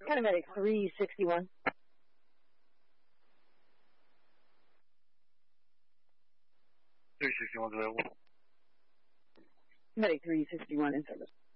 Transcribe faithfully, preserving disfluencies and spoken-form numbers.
Paramedic three sixty-one. three sixty-one's available. Medic three sixty-one in service.